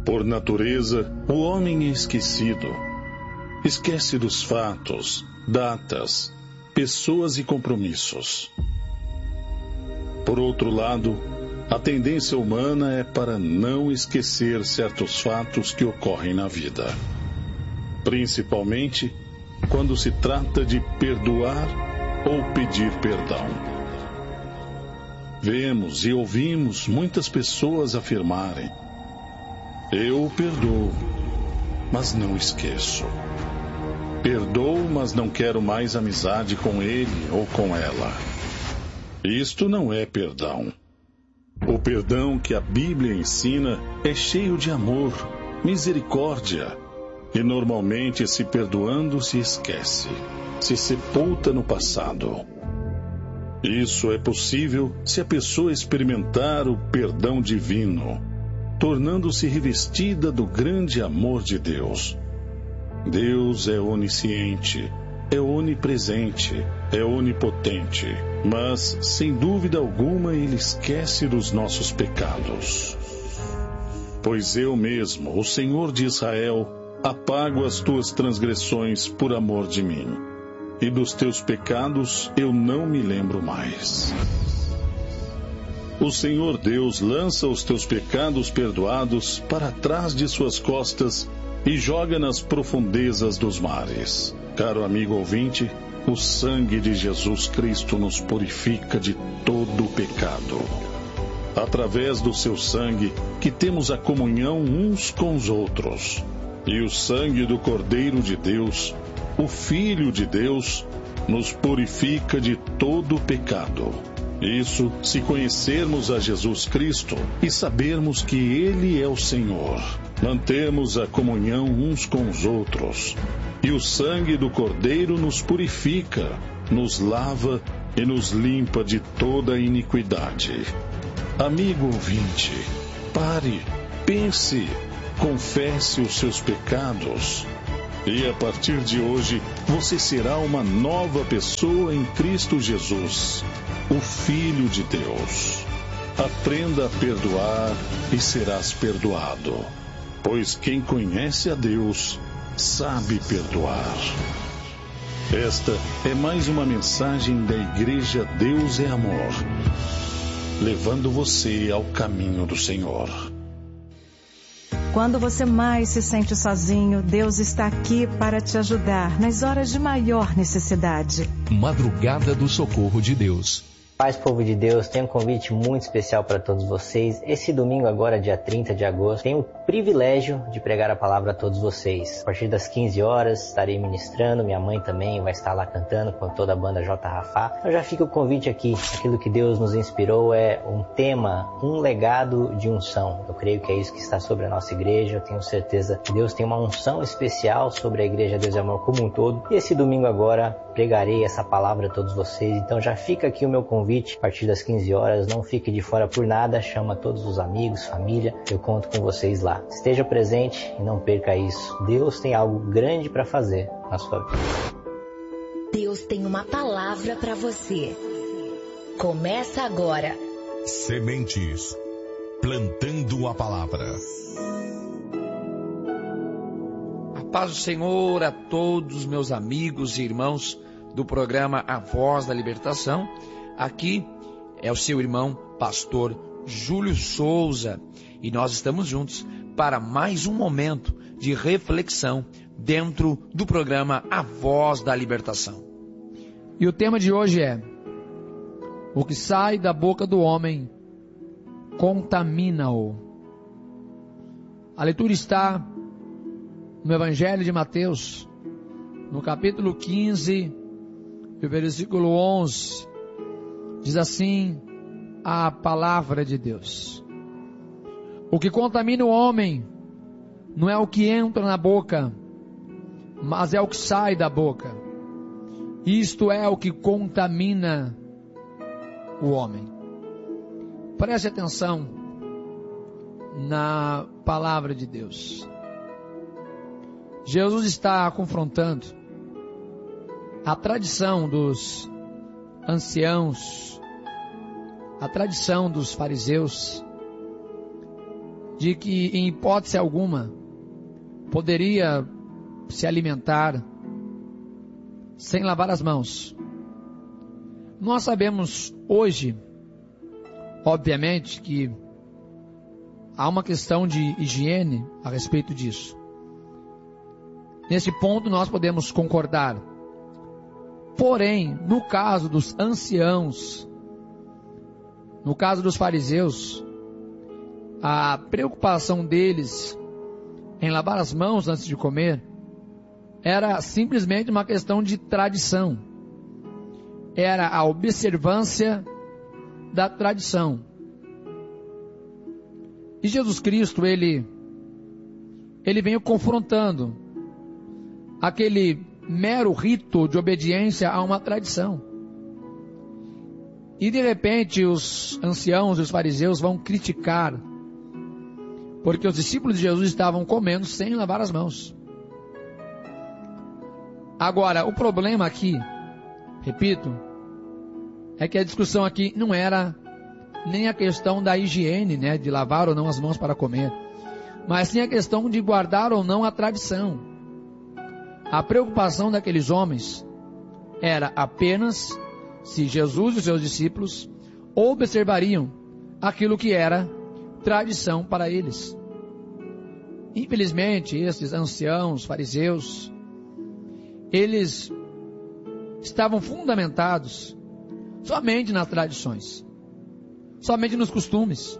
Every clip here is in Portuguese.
Por natureza, o homem é esquecido. Esquece dos fatos, datas, pessoas e compromissos. Por outro lado, a tendência humana é para não esquecer certos fatos que ocorrem na vida. Principalmente quando se trata de perdoar ou pedir perdão. Vemos e ouvimos muitas pessoas afirmarem: eu perdoo, mas não esqueço. Perdoo, mas não quero mais amizade com ele ou com ela. Isto não é perdão. O perdão que a Bíblia ensina é cheio de amor, misericórdia, e normalmente, se perdoando, se esquece, se sepulta no passado. Isso é possível se a pessoa experimentar o perdão divino, tornando-se revestida do grande amor de Deus. Deus é onisciente, é onipresente, é onipotente, mas, sem dúvida alguma, Ele esquece dos nossos pecados. Pois eu mesmo, o Senhor de Israel, apago as tuas transgressões por amor de mim, e dos teus pecados eu não me lembro mais. O Senhor Deus lança os teus pecados perdoados para trás de suas costas e joga nas profundezas dos mares. Caro amigo ouvinte, o sangue de Jesus Cristo nos purifica de todo o pecado. Através do seu sangue que temos a comunhão uns com os outros. E o sangue do Cordeiro de Deus, o Filho de Deus, nos purifica de todo o pecado. Isso se conhecermos a Jesus Cristo e sabermos que Ele é o Senhor. Mantemos a comunhão uns com os outros. E o sangue do Cordeiro nos purifica, nos lava e nos limpa de toda a iniquidade. Amigo ouvinte, pare, pense, confesse os seus pecados. E a partir de hoje, você será uma nova pessoa em Cristo Jesus, o Filho de Deus. Aprenda a perdoar e serás perdoado, pois quem conhece a Deus sabe perdoar. Esta é mais uma mensagem da Igreja Deus é Amor, levando você ao caminho do Senhor. Quando você mais se sente sozinho, Deus está aqui para te ajudar nas horas de maior necessidade. Madrugada do Socorro de Deus. Paz, povo de Deus, tenho um convite muito especial para todos vocês. Esse domingo agora, dia 30 de agosto, tenho o privilégio de pregar a palavra a todos vocês. A partir das 15 horas, estarei ministrando, minha mãe também vai estar lá cantando com toda a banda J. Rafá. Então já fica o convite aqui, aquilo que Deus nos inspirou é um tema, um legado de unção. Eu creio que é isso que está sobre a nossa igreja, eu tenho certeza que Deus tem uma unção especial sobre a Igreja Deus é Amor como um todo. E esse domingo agora, pregarei essa palavra a todos vocês, então já fica aqui o meu convite. A partir das 15 horas, não fique de fora por nada, chama todos os amigos, família, eu conto com vocês lá. Esteja presente e não perca isso. Deus tem algo grande para fazer na sua vida. Deus tem uma palavra para você. Começa agora. Sementes, plantando a palavra. A paz do Senhor a todos meus amigos e irmãos do programa A Voz da Libertação. Aqui é o seu irmão, pastor Júlio Souza, e nós estamos juntos para mais um momento de reflexão dentro do programa A Voz da Libertação. E o tema de hoje é: o que sai da boca do homem contamina-o. A leitura está no Evangelho de Mateus, no capítulo 15, no versículo 11. Diz assim a palavra de Deus: o que contamina o homem não é o que entra na boca, mas é o que sai da boca. Isto é o que contamina o homem. Preste atenção na palavra de Deus. Jesus está confrontando a tradição dos anciãos, a tradição dos fariseus, de que em hipótese alguma poderia se alimentar sem lavar as mãos. Nós sabemos hoje, obviamente, que há uma questão de higiene a respeito disso. Nesse ponto nós podemos concordar. Porém, no caso dos anciãos, no caso dos fariseus, a preocupação deles em lavar as mãos antes de comer era simplesmente uma questão de tradição. Era a observância da tradição. E Jesus Cristo, ele veio confrontando aquele mero rito de obediência a uma tradição. E de repente os anciãos e os fariseus vão criticar, porque os discípulos de Jesus estavam comendo sem lavar as mãos. Agora, o problema aqui, repito, é que a discussão aqui não era nem a questão da higiene, né, de lavar ou não as mãos para comer, mas sim a questão de guardar ou não a tradição. A preocupação daqueles homens era apenas se Jesus e seus discípulos observariam aquilo que era tradição para eles. Infelizmente, esses anciãos, fariseus, eles estavam fundamentados somente nas tradições, somente nos costumes.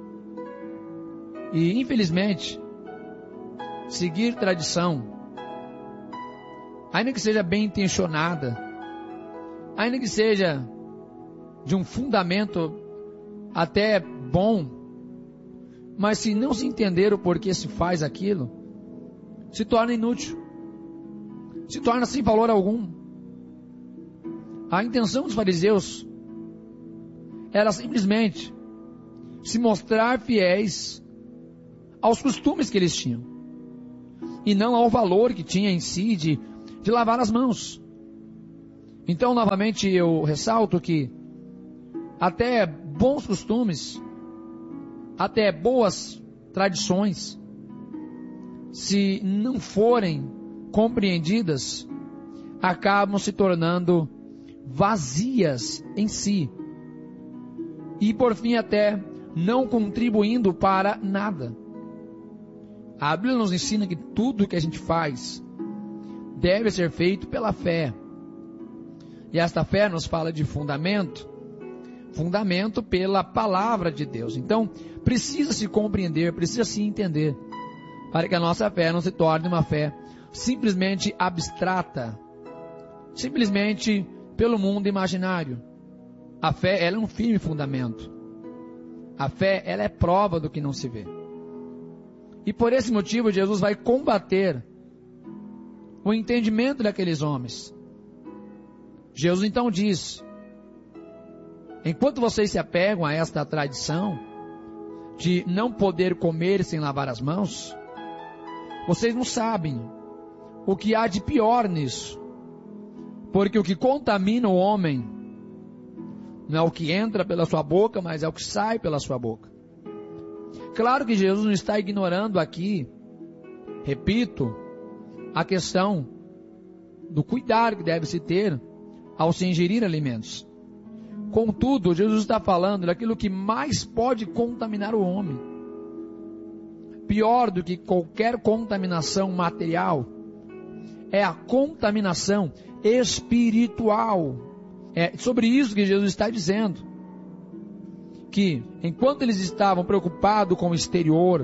E, infelizmente, seguir tradição, ainda que seja bem intencionada, ainda que seja de um fundamento até bom, mas se não se entender o porquê se faz aquilo, se torna inútil, se torna sem valor algum. A intenção dos fariseus era simplesmente se mostrar fiéis aos costumes que eles tinham, e não ao valor que tinha em si de lavar as mãos. Então, novamente, eu ressalto que até bons costumes, até boas tradições, se não forem compreendidas, acabam se tornando vazias em si. E, por fim, até não contribuindo para nada. A Bíblia nos ensina que tudo que a gente faz deve ser feito pela fé. E esta fé nos fala de fundamento pela palavra de Deus. Então, precisa se compreender, precisa se entender, para que a nossa fé não se torne uma fé simplesmente abstrata, simplesmente pelo mundo imaginário. A fé, ela é um firme fundamento. A fé, ela é prova do que não se vê. E por esse motivo, Jesus vai combater o entendimento daqueles homens. Jesus então diz: enquanto vocês se apegam a esta tradição de não poder comer sem lavar as mãos, vocês não sabem o que há de pior nisso. Porque o que contamina o homem não é o que entra pela sua boca, mas é o que sai pela sua boca. Claro que Jesus não está ignorando aqui, repito, a questão do cuidado que deve se ter ao se ingerir alimentos. Contudo, Jesus está falando daquilo que mais pode contaminar o homem. Pior do que qualquer contaminação material é a contaminação espiritual. É sobre isso que Jesus está dizendo. Que enquanto eles estavam preocupados com o exterior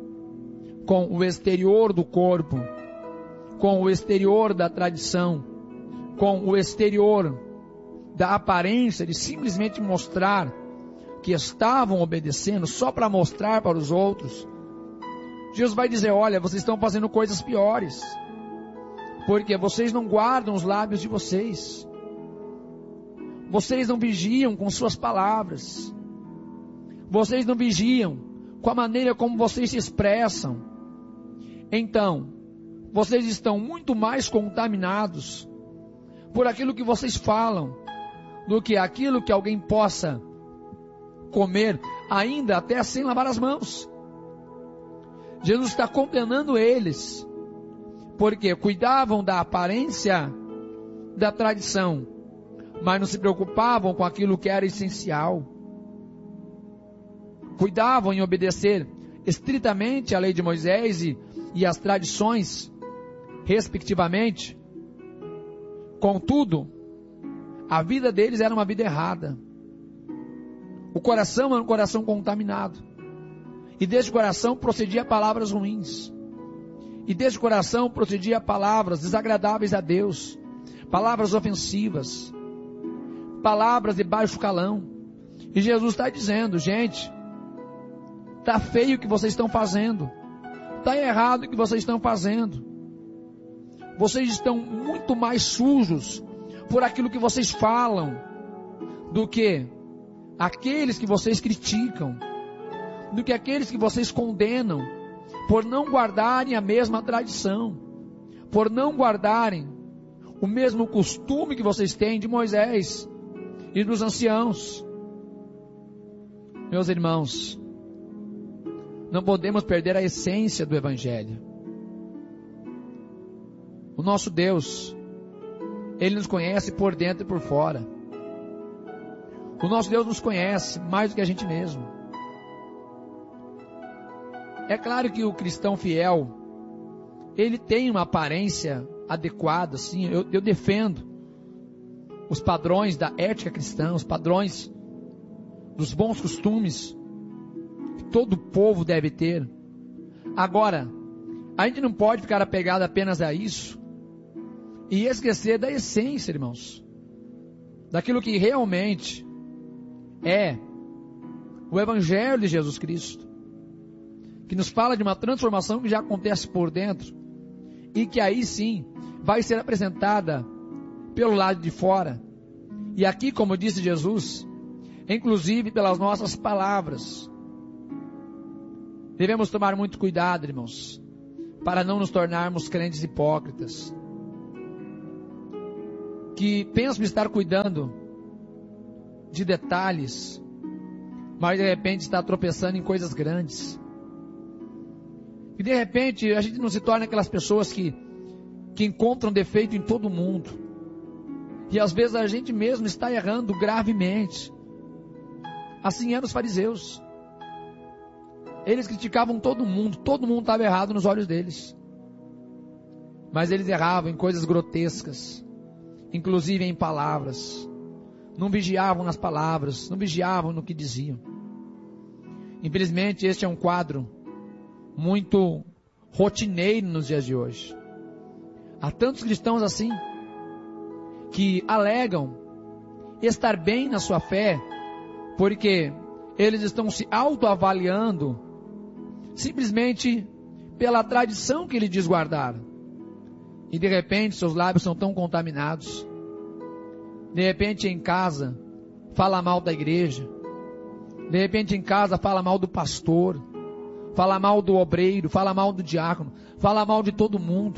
do corpo, com o exterior da tradição, com o exterior da aparência de simplesmente mostrar que estavam obedecendo só para mostrar para os outros, Jesus vai dizer: olha, vocês estão fazendo coisas piores, porque vocês não guardam os lábios de vocês, vocês não vigiam com suas palavras, vocês não vigiam com a maneira como vocês se expressam. Então, vocês estão muito mais contaminados por aquilo que vocês falam do que aquilo que alguém possa comer, ainda até sem lavar as mãos. Jesus está condenando eles, porque cuidavam da aparência da tradição, mas não se preocupavam com aquilo que era essencial. Cuidavam em obedecer estritamente a lei de Moisés e as tradições, respectivamente. Contudo, a vida deles era uma vida errada. O coração era um coração contaminado. E deste coração procedia palavras ruins. E deste coração procedia palavras desagradáveis a Deus. Palavras ofensivas. Palavras de baixo calão. E Jesus está dizendo, gente, está feio o que vocês estão fazendo. Está errado o que vocês estão fazendo. Vocês estão muito mais sujos por aquilo que vocês falam do que aqueles que vocês criticam, do que aqueles que vocês condenam, por não guardarem a mesma tradição, por não guardarem o mesmo costume que vocês têm de Moisés e dos anciãos. Meus irmãos, não podemos perder a essência do Evangelho. O nosso Deus, Ele nos conhece por dentro e por fora. O nosso Deus nos conhece mais do que a gente mesmo. É claro que o cristão fiel, ele tem uma aparência adequada, sim. Eu defendo os padrões da ética cristã, os padrões dos bons costumes que todo povo deve ter. Agora, a gente não pode ficar apegado apenas a isso e esquecer da essência, irmãos, daquilo que realmente é o Evangelho de Jesus Cristo, que nos fala de uma transformação que já acontece por dentro e que aí sim vai ser apresentada pelo lado de fora. E aqui, como disse Jesus, inclusive pelas nossas palavras. Devemos tomar muito cuidado, irmãos, para não nos tornarmos crentes hipócritas, que pensam estar cuidando de detalhes, mas de repente está tropeçando em coisas grandes. E de repente a gente não se torna aquelas pessoas que encontram defeito em todo mundo. E às vezes a gente mesmo está errando gravemente. Assim eram os fariseus. Eles criticavam todo mundo estava errado nos olhos deles. Mas eles erravam em coisas grotescas, inclusive em palavras. Não vigiavam nas palavras, não vigiavam no que diziam. Infelizmente, este é um quadro muito rotineiro nos dias de hoje. Há tantos cristãos assim, que alegam estar bem na sua fé, porque eles estão se autoavaliando simplesmente pela tradição que eles diz guardar. E de repente seus lábios são tão contaminados. De repente em casa fala mal da igreja. De repente em casa fala mal do pastor, fala mal do obreiro, fala mal do diácono, fala mal de todo mundo.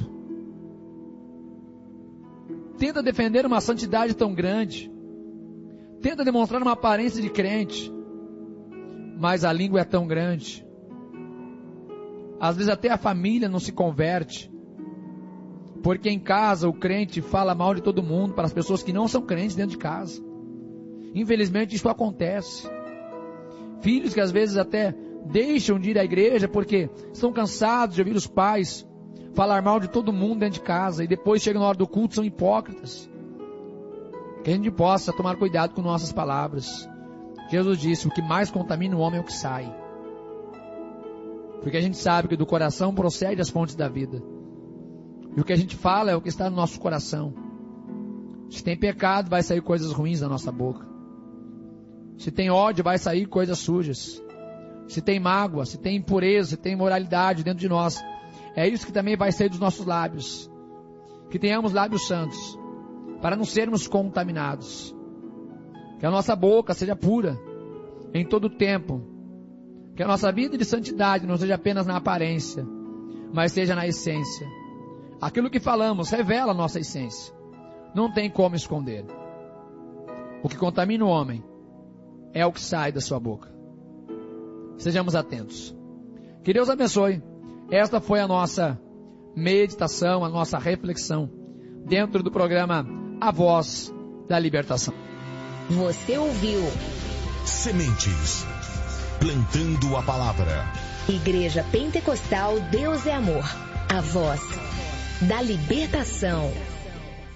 Tenta defender uma santidade tão grande, tenta demonstrar uma aparência de crente, mas a língua é tão grande. Às vezes até a família não se converte, porque em casa o crente fala mal de todo mundo para as pessoas que não são crentes dentro de casa. Infelizmente isso acontece. Filhos que às vezes até deixam de ir à igreja porque estão cansados de ouvir os pais falar mal de todo mundo dentro de casa, e depois chegam na hora do culto, são hipócritas. Que a gente possa tomar cuidado com nossas palavras. Jesus disse, o que mais contamina o homem é o que sai. Porque a gente sabe que do coração procede as fontes da vida. E o que a gente fala é o que está no nosso coração. Se tem pecado, vai sair coisas ruins da nossa boca. Se tem ódio, vai sair coisas sujas. Se tem mágoa, se tem impureza, se tem imoralidade dentro de nós, é isso que também vai sair dos nossos lábios. Que tenhamos lábios santos, para não sermos contaminados. Que a nossa boca seja pura em todo o tempo. Que a nossa vida de santidade não seja apenas na aparência, mas seja na essência. Aquilo que falamos revela a nossa essência. Não tem como esconder. O que contamina o homem é o que sai da sua boca. Sejamos atentos. Que Deus abençoe Esta foi a nossa meditação, a nossa reflexão dentro do programa A Voz da Libertação. Você ouviu Sementes, plantando a palavra. Igreja Pentecostal Deus é Amor, a voz da libertação.